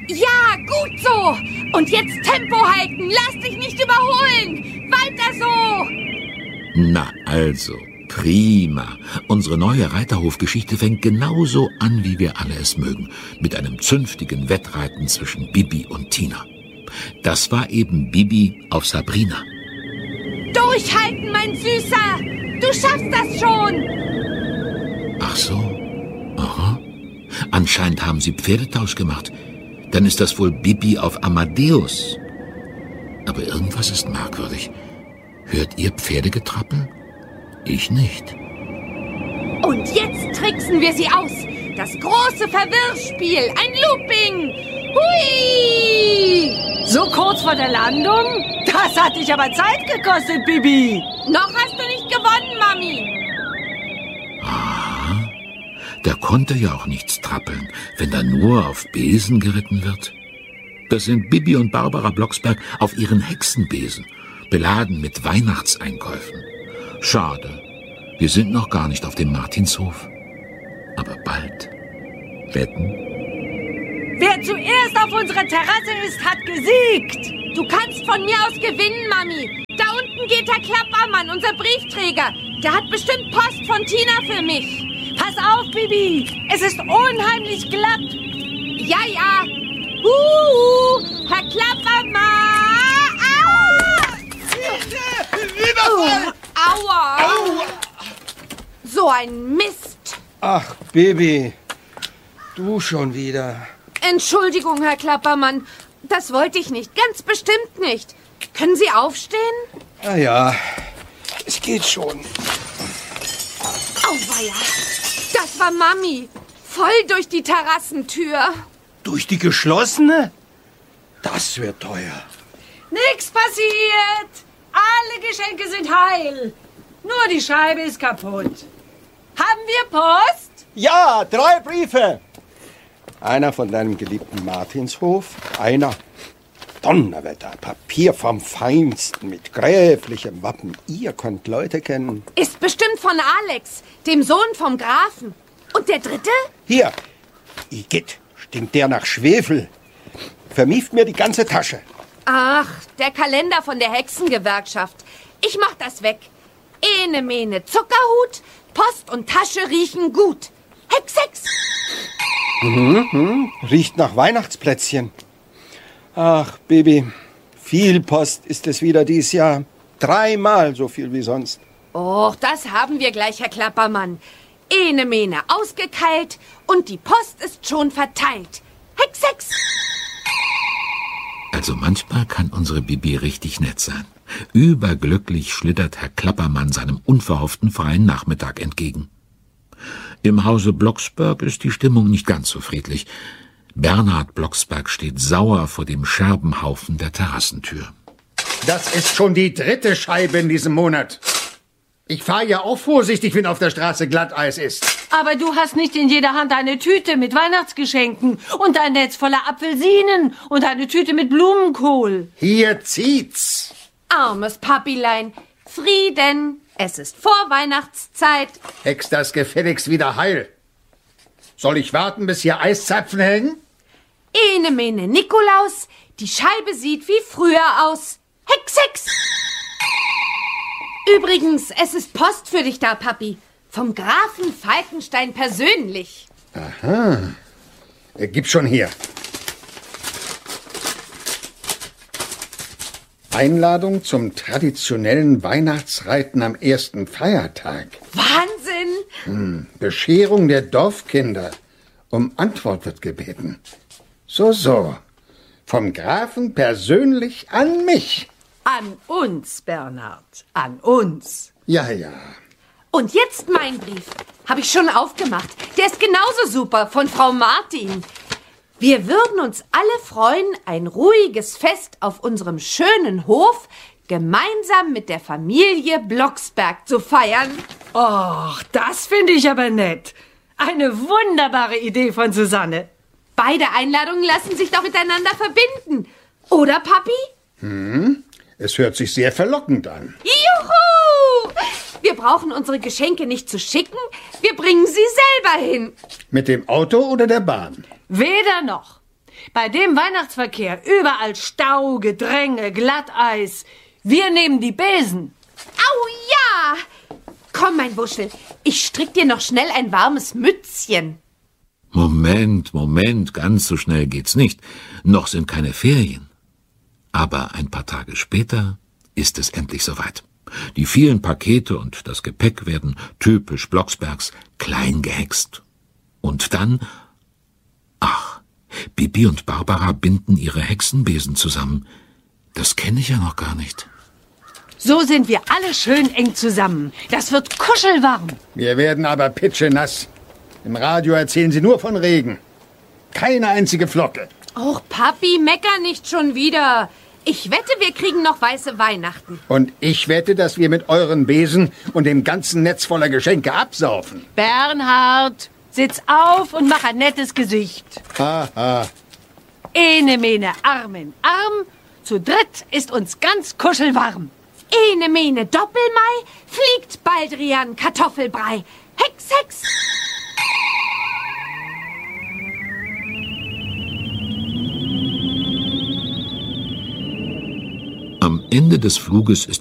Ja, gut so. Und jetzt Tempo halten. Lass dich nicht überholen. Weiter so. Na also, prima. Unsere neue Reiterhofgeschichte fängt genauso an, wie wir alle es mögen. Mit einem zünftigen Wettreiten zwischen Bibi und Tina. Das war eben Bibi auf Sabrina. Durchhalten, mein Süßer. Du schaffst das schon. Ach so. Aha. Anscheinend haben sie Pferdetausch gemacht. Dann ist das wohl Bibi auf Amadeus. Aber irgendwas ist merkwürdig. Hört ihr Pferdegetrappel? Ich nicht. Und jetzt tricksen wir sie aus. Das große Verwirrspiel. Ein Looping. Hui! So kurz vor der Landung? Das hat dich aber Zeit gekostet, Bibi. Noch hast du nicht gewonnen, Mami. Aha. Da konnte ja auch nichts trappeln, wenn da nur auf Besen geritten wird. Das sind Bibi und Barbara Blocksberg auf ihren Hexenbesen, beladen mit Weihnachtseinkäufen. Schade, wir sind noch gar nicht auf dem Martinshof. Aber bald. Wetten? Wer zuerst auf unserer Terrasse ist, hat gesiegt. Du kannst von mir aus gewinnen, Mami. Da unten geht der Klappermann, unser Briefträger. Der hat bestimmt Post von Tina für mich. Pass auf, Bibi. Es ist unheimlich glatt. Ja, ja. Herr Klappermann. Überfall! Aua. Aua! So ein Mist. Ach, Bibi. Du schon wieder. Entschuldigung, Herr Klappermann. Das wollte ich nicht. Ganz bestimmt nicht. Können Sie aufstehen? Na ja, es geht schon. Auweia. Das war Mami. Voll durch die Terrassentür. Durch die geschlossene? Das wird teuer. Nix passiert. Alle Geschenke sind heil. Nur die Scheibe ist kaputt. Haben wir Post? Ja, 3 Briefe. Einer von deinem geliebten Martinshof, einer Donnerwetter, Papier vom Feinsten mit gräflichem Wappen. Ihr könnt Leute kennen. Ist bestimmt von Alex, dem Sohn vom Grafen. Und der dritte? Hier, Igitt, stinkt der nach Schwefel. Vermieft mir die ganze Tasche. Ach, der Kalender von der Hexengewerkschaft. Ich mach das weg. Ene Mene Zuckerhut, Post und Tasche riechen gut. Hex, Hex. Riecht nach Weihnachtsplätzchen. Ach, Baby, viel Post ist es wieder dies Jahr. 3-mal so viel wie sonst. Och, das haben wir gleich, Herr Klappermann. Ene Mene ausgekeilt und die Post ist schon verteilt. Hex, Hex. Also manchmal kann unsere Bibi richtig nett sein. Überglücklich schlittert Herr Klappermann seinem unverhofften freien Nachmittag entgegen. Im Hause Blocksberg ist die Stimmung nicht ganz so friedlich. Bernhard Blocksberg steht sauer vor dem Scherbenhaufen der Terrassentür. Das ist schon die 3. Scheibe in diesem Monat. Ich fahre ja auch vorsichtig, wenn auf der Straße Glatteis ist. Aber du hast nicht in jeder Hand eine Tüte mit Weihnachtsgeschenken und ein Netz voller Apfelsinen und eine Tüte mit Blumenkohl. Hier zieht's. Armes Papilein. Frieden. Es ist Vorweihnachtszeit. Hex das gefälligst wieder heil. Soll ich warten, bis hier Eiszapfen hängen? Ene Mene Nikolaus. Die Scheibe sieht wie früher aus. Hex, Hex. Übrigens, es ist Post für dich da, Papi. Vom Grafen Falkenstein persönlich. Aha. Gib schon her. Einladung zum traditionellen Weihnachtsreiten am ersten Feiertag. Wahnsinn! Bescherung der Dorfkinder. Um Antwort wird gebeten. So. Vom Grafen persönlich an mich. An uns, Bernhard. An uns. Ja. Und jetzt mein Brief. Habe ich schon aufgemacht. Der ist genauso super, von Frau Martin. Wir würden uns alle freuen, ein ruhiges Fest auf unserem schönen Hof gemeinsam mit der Familie Blocksberg zu feiern. Och, das finde ich aber nett. Eine wunderbare Idee von Susanne. Beide Einladungen lassen sich doch miteinander verbinden. Oder, Papi? Es hört sich sehr verlockend an. Juhu! Wir brauchen unsere Geschenke nicht zu schicken. Wir bringen sie selber hin. Mit dem Auto oder der Bahn? Weder noch. Bei dem Weihnachtsverkehr, überall Stau, Gedränge, Glatteis. Wir nehmen die Besen. Au ja! Komm, mein Wuschel, ich strick dir noch schnell ein warmes Mützchen. Moment, ganz so schnell geht's nicht. Noch sind keine Ferien. Aber ein paar Tage später ist es endlich soweit. Die vielen Pakete und das Gepäck werden typisch Blocksbergs klein gehext. Und dann, Bibi und Barbara binden ihre Hexenbesen zusammen. Das kenne ich ja noch gar nicht. So sind wir alle schön eng zusammen. Das wird kuschelwarm. Wir werden aber pitschenass. Im Radio erzählen sie nur von Regen. Keine einzige Flocke. Och, Papi, mecker nicht schon wieder. Ich wette, wir kriegen noch weiße Weihnachten. Und ich wette, dass wir mit euren Besen und dem ganzen Netz voller Geschenke absaufen. Bernhard, sitz auf und mach ein nettes Gesicht. Haha. Ene, mene, Arm in Arm. Zu dritt ist uns ganz kuschelwarm. Ene, mene, Doppelmai, fliegt Baldrian Kartoffelbrei. Hex, Hex. Am Ende des Fluges ist